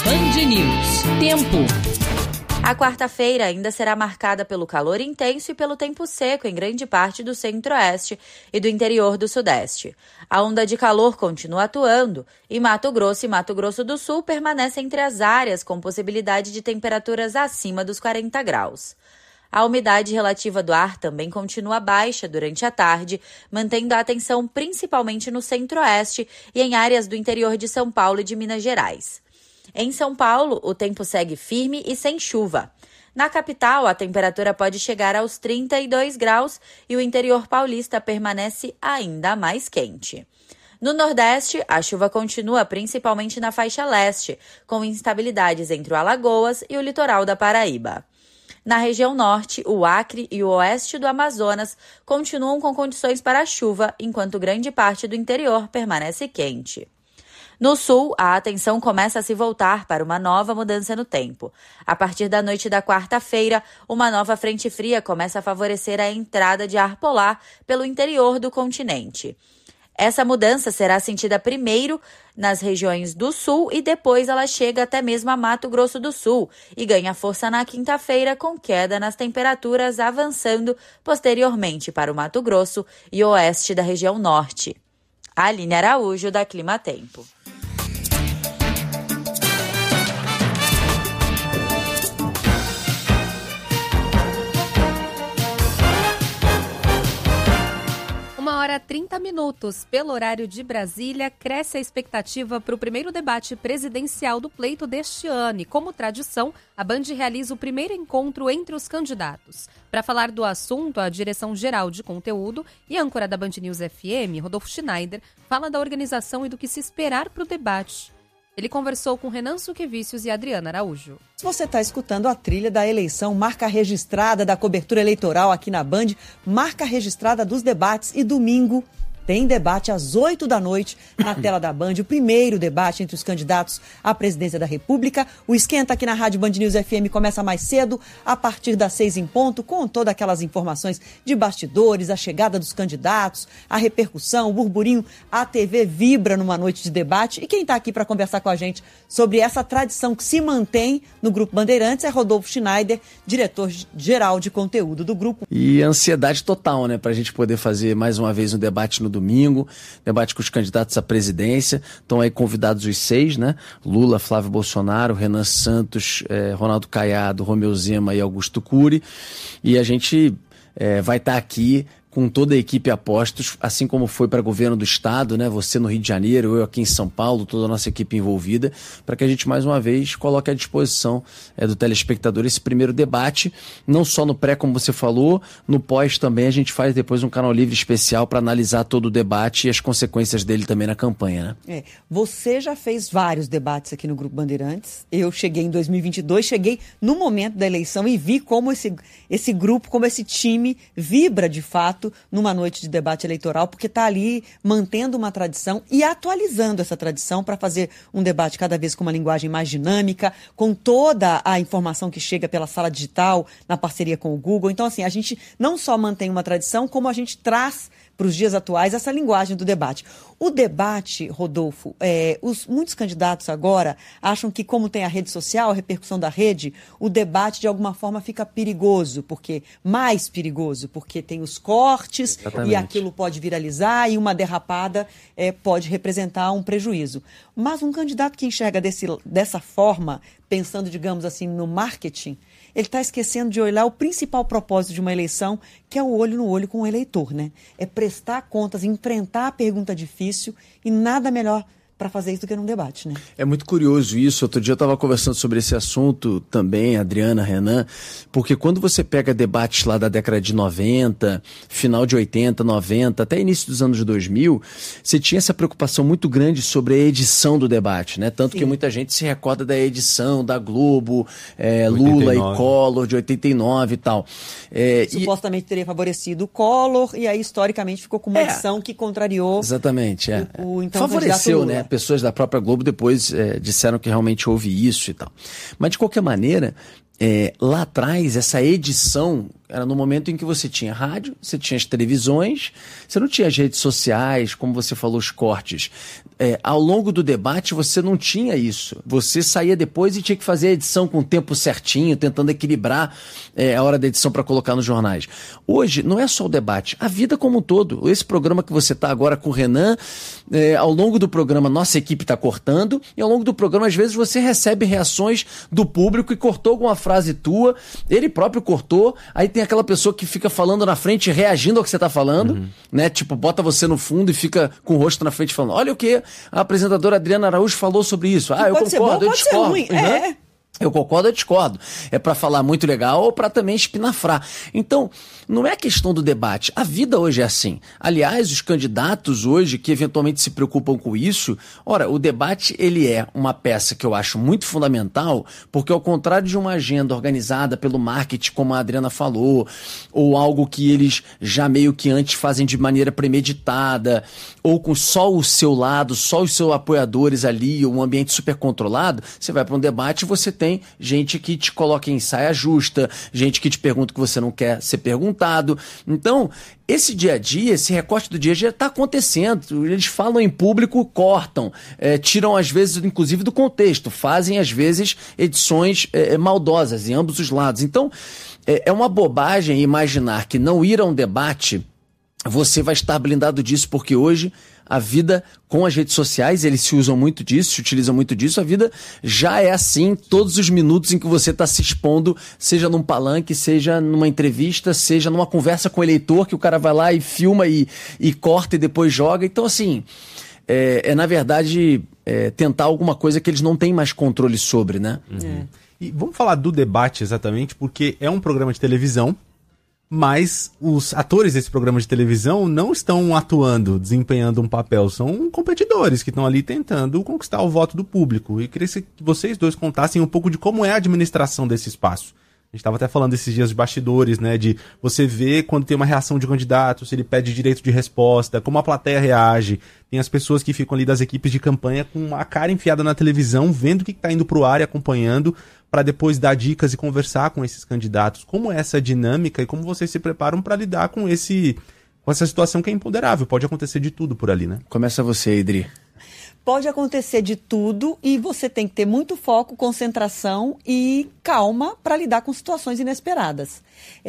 Band News. Tempo. A quarta-feira ainda será marcada pelo calor intenso e pelo tempo seco em grande parte do centro-oeste e do interior do sudeste. A onda de calor continua atuando e Mato Grosso e Mato Grosso do Sul permanecem entre as áreas com possibilidade de temperaturas acima dos 40 graus. A umidade relativa do ar também continua baixa durante a tarde, mantendo a atenção principalmente no centro-oeste e em áreas do interior de São Paulo e de Minas Gerais. Em São Paulo, o tempo segue firme e sem chuva. Na capital, a temperatura pode chegar aos 32 graus e o interior paulista permanece ainda mais quente. No Nordeste, a chuva continua principalmente na faixa leste, com instabilidades entre o Alagoas e o litoral da Paraíba. Na região norte, o Acre e o oeste do Amazonas continuam com condições para chuva, enquanto grande parte do interior permanece quente. No sul, a atenção começa a se voltar para uma nova mudança no tempo. A partir da noite da quarta-feira, uma nova frente fria começa a favorecer a entrada de ar polar pelo interior do continente. Essa mudança será sentida primeiro nas regiões do sul e depois ela chega até mesmo a Mato Grosso do Sul e ganha força na quinta-feira com queda nas temperaturas avançando posteriormente para o Mato Grosso e oeste da região norte. Aline Araújo, da Clima Tempo. Hora 30 minutos. Pelo horário de Brasília, cresce a expectativa para o primeiro debate presidencial do pleito deste ano. E, como tradição, a Band realiza o primeiro encontro entre os candidatos. Para falar do assunto, a direção-geral de conteúdo e âncora da Band News FM, Rodolfo Schneider, fala da organização e do que se esperar para o debate. Ele conversou com Renan Suquevicius e Adriana Araújo. Você está escutando a trilha da eleição, marca registrada da cobertura eleitoral aqui na Band, marca registrada dos debates e domingo tem debate às 8 da noite na tela da Band, o primeiro debate entre os candidatos à presidência da República. O esquenta aqui na Rádio Band News FM começa mais cedo, a partir das 6 em ponto, com todas aquelas informações de bastidores, a chegada dos candidatos, a repercussão, o burburinho. A TV vibra numa noite de debate. E quem está aqui para conversar com a gente sobre essa tradição que se mantém no Grupo Bandeirantes é Rodolfo Schneider, diretor-geral de conteúdo do grupo. E ansiedade total, né, para a gente poder fazer mais uma vez um debate no domingo, debate com os candidatos à presidência. Estão aí convidados os 6, né? Lula, Flávio Bolsonaro, Renan Santos, Ronaldo Caiado, Romeu Zema e Augusto Cury. E a gente vai estar aqui com toda a equipe a postos, assim como foi para governo do estado, né? Você no Rio de Janeiro, eu aqui em São Paulo, toda a nossa equipe envolvida, para que a gente mais uma vez coloque à disposição do telespectador esse primeiro debate, não só no pré, como você falou, no pós também a gente faz depois um canal livre especial para analisar todo o debate e as consequências dele também na campanha, né? Você já fez vários debates aqui no Grupo Bandeirantes. Eu cheguei em 2022, cheguei no momento da eleição e vi como esse grupo, como esse time vibra de fato numa noite de debate eleitoral, porque está ali mantendo uma tradição e atualizando essa tradição para fazer um debate cada vez com uma linguagem mais dinâmica, com toda a informação que chega pela sala digital, na parceria com o Google. Então, assim, a gente não só mantém uma tradição, como a gente traz para os dias atuais essa linguagem do debate. O debate, Rodolfo, muitos candidatos agora acham que, como tem a rede social, a repercussão da rede, o debate de alguma forma fica perigoso, mais perigoso, porque tem os cortes. Exatamente. E aquilo pode viralizar e uma derrapada pode representar um prejuízo. Mas um candidato que enxerga dessa forma, pensando, digamos assim, no marketing, ele está esquecendo de olhar o principal propósito de uma eleição, que é o olho no olho com o eleitor, né? É prestar contas, enfrentar a pergunta difícil, e nada melhor para fazer isso do que num debate, né? É muito curioso isso. Outro dia eu estava conversando sobre esse assunto também, Adriana, Renan, porque quando você pega debates lá da década de 90, final de 80, 90, até início dos anos 2000, você tinha essa preocupação muito grande sobre a edição do debate, né? Tanto Sim. que muita gente se recorda da edição da Globo, Lula e Collor, de 89 e tal. Supostamente teria favorecido o Collor, e aí historicamente ficou com uma edição que contrariou. Exatamente, o então favoreceu, né? Pessoas da própria Globo depois disseram que realmente houve isso e tal. Mas, de qualquer maneira, lá atrás, essa edição Era no momento em que você tinha rádio, você tinha as televisões, você não tinha as redes sociais, como você falou, os cortes. Ao longo do debate, você não tinha isso. Você saía depois e tinha que fazer a edição com o tempo certinho, tentando equilibrar a hora da edição para colocar nos jornais. Hoje, não é só o debate, a vida como um todo. Esse programa que você está agora com o Renan, ao longo do programa, nossa equipe está cortando, e ao longo do programa, às vezes, você recebe reações do público e cortou alguma frase tua, ele próprio cortou, aí tem aquela pessoa que fica falando na frente, reagindo ao que você está falando, né? Tipo, bota você no fundo e fica com o rosto na frente falando, olha o que a apresentadora Adriana Araújo falou sobre isso. Eu concordo, eu discordo. Eu concordo, eu discordo. É para falar muito legal ou para também espinafrar. Então, não é questão do debate. A vida hoje é assim. Aliás, os candidatos hoje que eventualmente se preocupam com isso, ora, o debate ele é uma peça que eu acho muito fundamental, porque ao contrário de uma agenda organizada pelo marketing, como a Adriana falou, ou algo que eles já meio que antes fazem de maneira premeditada, ou com só o seu lado, só os seus apoiadores ali, um ambiente super controlado, você vai para um debate e você tem gente que te coloca em saia justa, gente que te pergunta o que você não quer ser perguntado. Então, esse dia a dia, esse recorte do dia a dia está acontecendo. Eles falam em público, cortam, tiram às vezes, inclusive, do contexto, fazem às vezes edições maldosas em ambos os lados. Então, é uma bobagem imaginar que não ir a um debate você vai estar blindado disso, porque hoje a vida com as redes sociais, eles se usam muito disso, se utilizam muito disso, a vida já é assim todos os minutos em que você está se expondo, seja num palanque, seja numa entrevista, seja numa conversa com o eleitor, que o cara vai lá e filma e corta e depois joga. Então, assim, na verdade, tentar alguma coisa que eles não têm mais controle sobre, né? E vamos falar do debate exatamente, porque é um programa de televisão, mas os atores desse programa de televisão não estão atuando, desempenhando um papel. São competidores que estão ali tentando conquistar o voto do público. E eu queria que vocês dois contassem um pouco de como é a administração desse espaço. A gente estava até falando esses dias de bastidores, né? De você ver quando tem uma reação de um candidato, se ele pede direito de resposta, como a plateia reage. Tem as pessoas que ficam ali das equipes de campanha com a cara enfiada na televisão, vendo o que está indo para o ar e acompanhando, para depois dar dicas e conversar com esses candidatos. Como é essa dinâmica e como vocês se preparam para lidar com essa situação que é imponderável? Pode acontecer de tudo por ali, né? Começa você, Idri. Pode acontecer de tudo e você tem que ter muito foco, concentração e calma para lidar com situações inesperadas.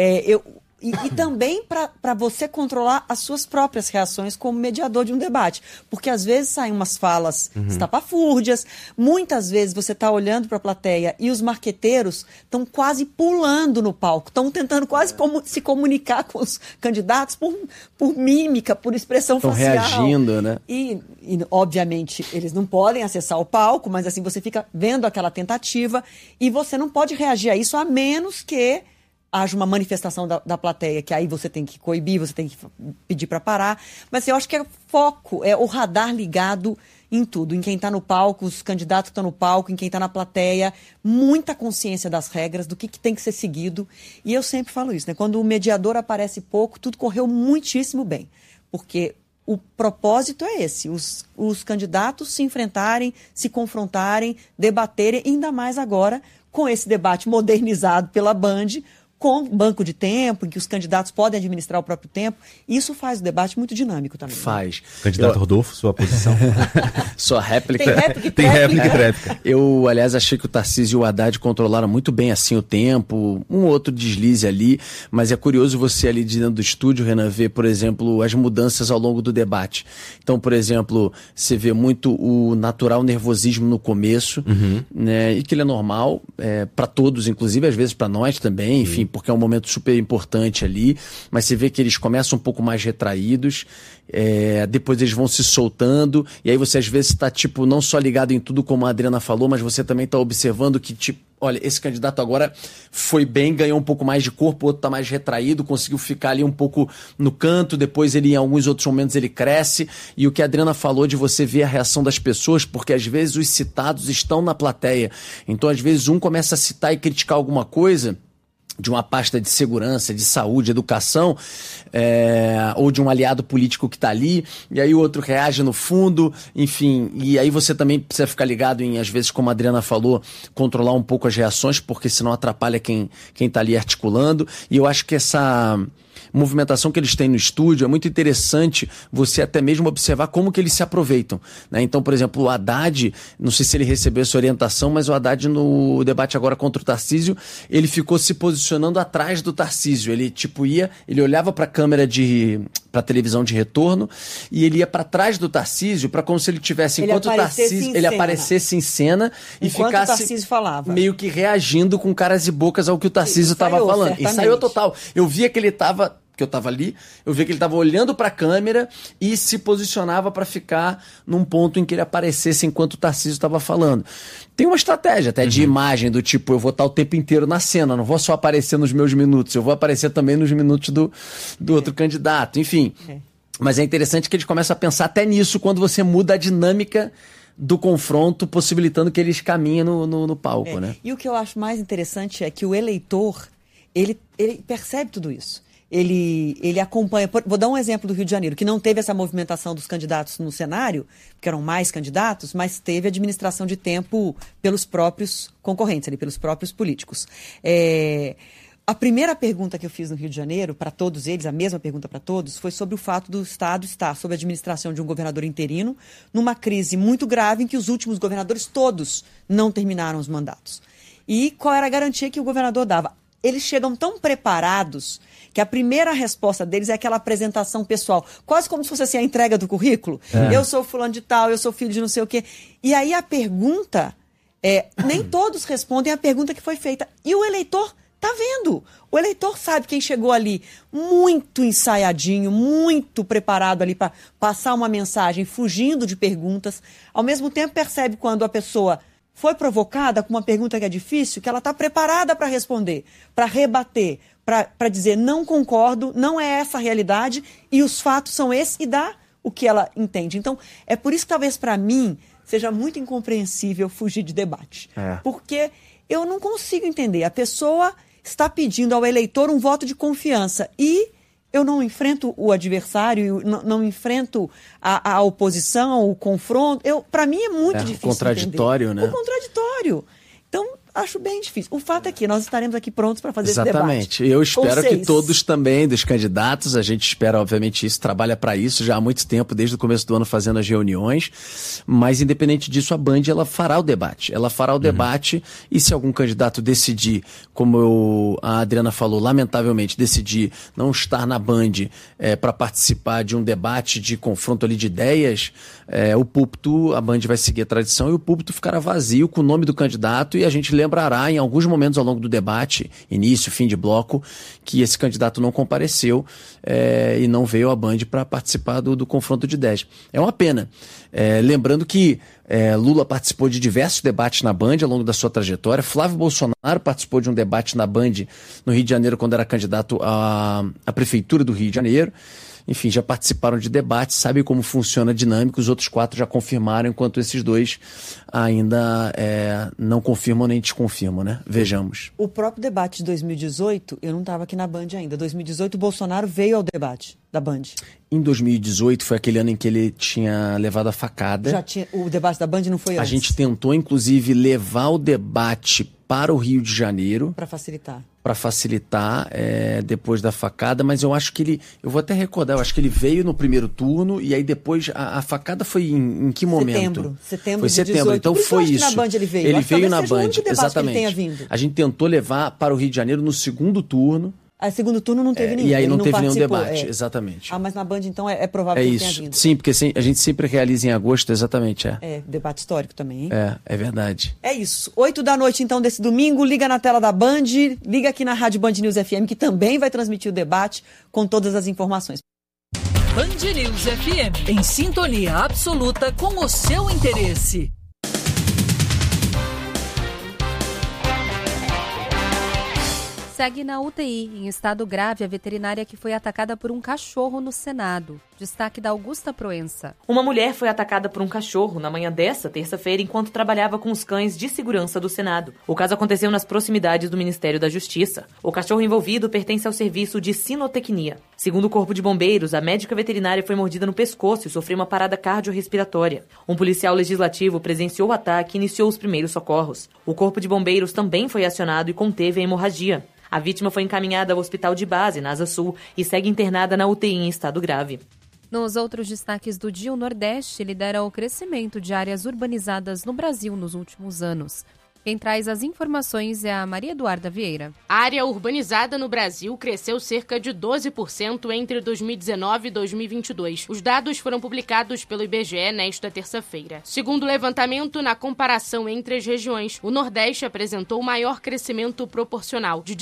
E também para você controlar as suas próprias reações como mediador de um debate. Porque às vezes saem umas falas estapafúrdias, muitas vezes você está olhando para a plateia e os marqueteiros estão quase pulando no palco, estão tentando quase se comunicar com os candidatos por mímica, por expressão facial. Estão reagindo, né? E, obviamente, eles não podem acessar o palco, mas assim, você fica vendo aquela tentativa e você não pode reagir a isso a menos que haja uma manifestação da plateia, que aí você tem que coibir, você tem que pedir para parar. Mas eu acho que é foco, é o radar ligado em tudo, em quem está no palco, os candidatos que estão no palco, em quem está na plateia, muita consciência das regras, do que tem que ser seguido. E eu sempre falo isso, né? Quando o mediador aparece pouco, tudo correu muitíssimo bem, porque o propósito é esse, os candidatos se enfrentarem, se confrontarem, debaterem, ainda mais agora com esse debate modernizado pela Band, com banco de tempo, em que os candidatos podem administrar o próprio tempo. Isso faz o debate muito dinâmico também. Faz. Candidato Rodolfo, sua posição. Sua réplica. Tem réplica e tréplica. Eu, aliás, achei que o Tarcísio e o Haddad controlaram muito bem assim o tempo, um outro deslize ali, mas é curioso você ali dentro do estúdio, Renan, ver, por exemplo, as mudanças ao longo do debate. Então, por exemplo, você vê muito o natural nervosismo no começo, né, e que ele é normal para todos, inclusive às vezes para nós também, enfim, porque é um momento super importante ali, mas você vê que eles começam um pouco mais retraídos, depois eles vão se soltando, e aí você às vezes está tipo, não só ligado em tudo como a Adriana falou, mas você também está observando que tipo, olha, esse candidato agora foi bem, ganhou um pouco mais de corpo, o outro está mais retraído, conseguiu ficar ali um pouco no canto, depois ele em alguns outros momentos ele cresce, e o que a Adriana falou de você ver a reação das pessoas, porque às vezes os citados estão na plateia, então às vezes um começa a citar e criticar alguma coisa, de uma pasta de segurança, de saúde, educação, ou de um aliado político que está ali, e aí o outro reage no fundo, enfim, e aí você também precisa ficar ligado em, às vezes, como a Adriana falou, controlar um pouco as reações, porque senão atrapalha quem está ali articulando, e eu acho que essa movimentação que eles têm no estúdio, é muito interessante você até mesmo observar como que eles se aproveitam, né? Então, por exemplo, o Haddad, não sei se ele recebeu essa orientação, mas o Haddad no debate agora contra o Tarcísio, ele ficou se posicionando atrás do Tarcísio, ele ele olhava para a câmera para a televisão de retorno e ele ia para trás do Tarcísio para como se ele tivesse, enquanto o Tarcísio, ele aparecesse em cena e ficasse meio que reagindo com caras e bocas ao que o Tarcísio estava falando. Certamente. E saiu total. Eu via que ele estava, que eu estava ali, eu via que ele estava olhando para a câmera e se posicionava para ficar num ponto em que ele aparecesse enquanto o Tarcísio estava falando. Tem uma estratégia até de imagem do tipo, eu vou estar o tempo inteiro na cena, não vou só aparecer nos meus minutos, eu vou aparecer também nos minutos do outro candidato, enfim. Mas é interessante que eles começam a pensar até nisso quando você muda a dinâmica do confronto, possibilitando que eles caminhem no palco, né? E o que eu acho mais interessante é que o eleitor, ele percebe tudo isso. Ele acompanha. Vou dar um exemplo do Rio de Janeiro, que não teve essa movimentação dos candidatos no cenário, porque eram mais candidatos, mas teve administração de tempo pelos próprios concorrentes, ali, pelos próprios políticos. A primeira pergunta que eu fiz no Rio de Janeiro, para todos eles, a mesma pergunta para todos, foi sobre o fato do Estado estar sob a administração de um governador interino, numa crise muito grave em que os últimos governadores todos não terminaram os mandatos. E qual era a garantia que o governador dava? Eles chegam tão preparados que a primeira resposta deles é aquela apresentação pessoal, quase como se fosse assim a entrega do currículo. Eu sou fulano de tal, eu sou filho de não sei o quê. E aí a pergunta, nem todos respondem a pergunta que foi feita. E o eleitor está vendo. O eleitor sabe quem chegou ali muito ensaiadinho, muito preparado ali para passar uma mensagem, fugindo de perguntas. Ao mesmo tempo percebe quando a pessoa foi provocada com uma pergunta que é difícil, que ela está preparada para responder, para rebater, para dizer não concordo, não é essa a realidade e os fatos são esses e dá o que ela entende. Então, é por isso que talvez para mim seja muito incompreensível fugir de debate. Porque eu não consigo entender. A pessoa está pedindo ao eleitor um voto de confiança e eu não enfrento o adversário, não enfrento a oposição, o confronto. Para mim é muito difícil. O contraditório, entender. Né? O contraditório. Então, acho bem difícil. O fato é que nós estaremos aqui prontos para fazer esse debate. Exatamente. Eu espero que todos também, dos candidatos, a gente espera, obviamente, isso, trabalha para isso já há muito tempo, desde o começo do ano, fazendo as reuniões. Mas, independente disso, a Band, ela fará o debate. Ela fará o debate e se algum candidato decidir, como a Adriana falou, lamentavelmente, decidir não estar na Band para participar de um debate de confronto ali de ideias, o púlpito, a Band vai seguir a tradição e o púlpito ficará vazio com o nome do candidato e a gente lembrará em alguns momentos ao longo do debate, início, fim de bloco, que esse candidato não compareceu e não veio à Band para participar do confronto de ideias. É uma pena. Lembrando que Lula participou de diversos debates na Band ao longo da sua trajetória. Flávio Bolsonaro participou de um debate na Band no Rio de Janeiro quando era candidato à Prefeitura do Rio de Janeiro. Enfim, já participaram de debates, sabem como funciona a dinâmica, os outros 4 já confirmaram, enquanto esses 2 ainda não confirmam nem desconfirmam, né? Vejamos. O próprio debate de 2018, eu não estava aqui na Band ainda. 2018, o Bolsonaro veio ao debate da Band. Em 2018, foi aquele ano em que ele tinha levado a facada. O debate da Band não foi antes? A gente tentou, inclusive, levar o debate para o Rio de Janeiro. Para facilitar. Para facilitar depois da facada, mas eu acho que eu vou até recordar, eu acho que ele veio no primeiro turno e aí depois a facada foi em que momento? Setembro foi de setembro, 18. então foi isso. Na Band ele veio. Ele veio na Band, exatamente. Que ele tenha vindo. A gente tentou levar para o Rio de Janeiro no segundo turno. Segundo turno não teve nenhum. E aí não teve nenhum participou. debate, exatamente. Mas na Band, então, é provável que ele tenha vindo. Sim, porque a gente sempre realiza em agosto, exatamente. Debate histórico também, hein? É verdade. É isso. 8 da noite, então, desse domingo. Liga na tela da Band, liga aqui na Rádio Band News FM, que também vai transmitir o debate com todas as informações. Band News FM, em sintonia absoluta com o seu interesse. Segue na UTI, em estado grave, a veterinária que foi atacada por um cachorro no Senado. Destaque da Augusta Proença. Uma mulher foi atacada por um cachorro na manhã desta terça-feira enquanto trabalhava com os cães de segurança do Senado. O caso aconteceu nas proximidades do Ministério da Justiça. O cachorro envolvido pertence ao serviço de sinotecnia. Segundo o Corpo de Bombeiros, a médica veterinária foi mordida no pescoço e sofreu uma parada cardiorrespiratória. Um policial legislativo presenciou o ataque e iniciou os primeiros socorros. O Corpo de Bombeiros também foi acionado e conteve a hemorragia. A vítima foi encaminhada ao hospital de base, na Asa Sul, e segue internada na UTI em estado grave. Nos outros destaques do dia, o Nordeste lidera o crescimento de áreas urbanizadas no Brasil nos últimos anos. Quem traz as informações é a Maria Eduarda Vieira. A área urbanizada no Brasil cresceu cerca de 12% entre 2019 e 2022. Os dados foram publicados pelo IBGE nesta terça-feira. Segundo o levantamento, na comparação entre as regiões, o Nordeste apresentou o maior crescimento proporcional, de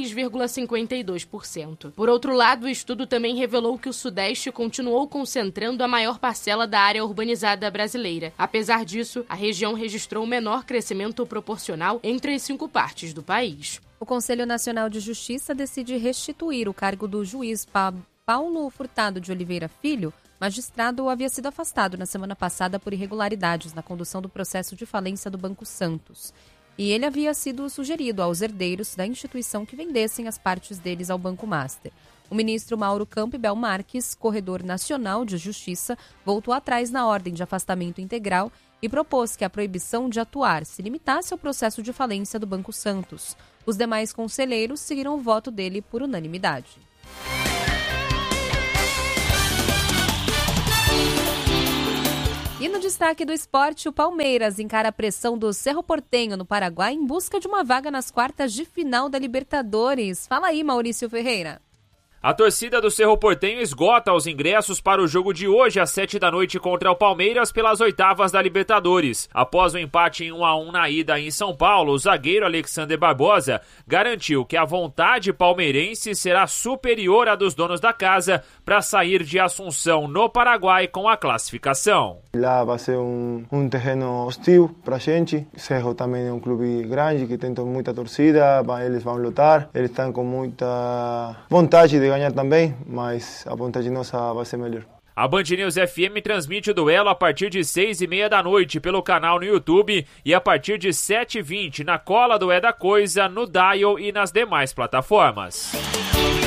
16,52%. Por outro lado, o estudo também revelou que o Sudeste continuou concentrando a maior parcela da área urbanizada brasileira. Apesar disso, a região registrou o menor crescimento proporcional entre as 5 partes do país. O Conselho Nacional de Justiça decide restituir o cargo do juiz Paulo Furtado de Oliveira Filho. Magistrado havia sido afastado na semana passada por irregularidades na condução do processo de falência do Banco Santos. E ele havia sido sugerido aos herdeiros da instituição que vendessem as partes deles ao Banco Master. O ministro Mauro Campbell Marques, corredor nacional de justiça, voltou atrás na ordem de afastamento integral e propôs que a proibição de atuar se limitasse ao processo de falência do Banco Santos. Os demais conselheiros seguiram o voto dele por unanimidade. E no destaque do esporte, o Palmeiras encara a pressão do Cerro Porteño no Paraguai em busca de uma vaga nas quartas de final da Libertadores. Fala aí, Maurício Ferreira. A torcida do Cerro Porteño esgota os ingressos para o jogo de hoje às 7h contra o Palmeiras pelas oitavas da Libertadores. Após o empate em 1-1 na ida em São Paulo, o zagueiro Alexander Barbosa garantiu que a vontade palmeirense será superior à dos donos da casa para sair de Assunção, no Paraguai, com a classificação. Lá vai ser um terreno hostil para a gente. Cerro também é um clube grande que tem muita torcida, eles vão lutar, eles estão com muita vontade de ganhar também, mas a vontade nossa vai ser melhor. A Band News FM transmite o duelo a partir de 6h30 pelo canal no YouTube e a partir de 7h20 na cola do É da Coisa, no Dial e nas demais plataformas.